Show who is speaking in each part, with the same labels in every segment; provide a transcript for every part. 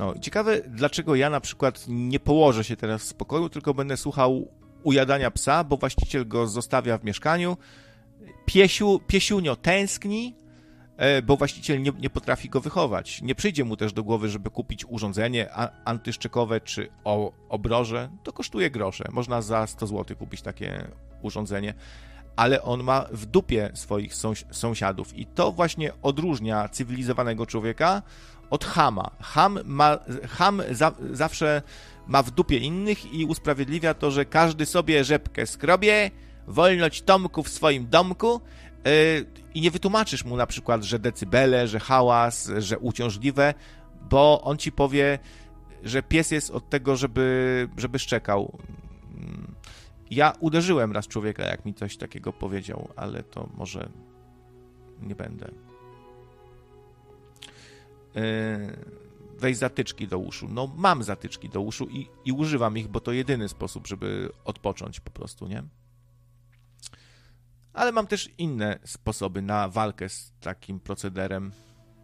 Speaker 1: No, ciekawe, dlaczego ja na przykład nie położę się teraz w spokoju, tylko będę słuchał ujadania psa, bo właściciel go zostawia w mieszkaniu. Piesiunio tęskni, bo właściciel nie potrafi go wychować. Nie przyjdzie mu też do głowy, żeby kupić urządzenie antyszczekowe czy obroże. To kosztuje grosze. Można za 100 zł kupić takie urządzenie. Ale on ma w dupie swoich sąsiadów i to właśnie odróżnia cywilizowanego człowieka od chama. Cham zawsze ma w dupie innych i usprawiedliwia to, że każdy sobie rzepkę skrobie, wolność Tomku w swoim domku i nie wytłumaczysz mu na przykład, że decybele, że hałas, że uciążliwe, bo on ci powie, że pies jest od tego, żeby szczekał. Ja uderzyłem raz człowieka, jak mi coś takiego powiedział, ale to może nie będę. Weź zatyczki do uszu. No mam zatyczki do uszu i używam ich, bo to jedyny sposób, żeby odpocząć po prostu, nie? Ale mam też inne sposoby na walkę z takim procederem,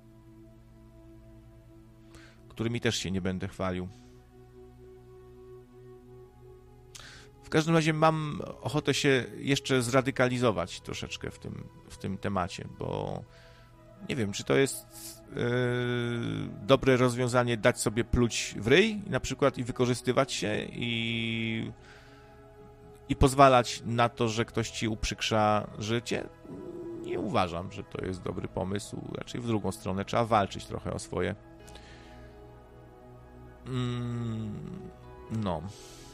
Speaker 1: którymi też się nie będę chwalił. W każdym razie mam ochotę się jeszcze zradykalizować troszeczkę w tym temacie, bo nie wiem, czy to jest dobre rozwiązanie dać sobie pluć w ryj na przykład i wykorzystywać się i pozwalać na to, że ktoś ci uprzykrza życie. Nie uważam, że to jest dobry pomysł. Raczej w drugą stronę trzeba walczyć trochę o swoje. No.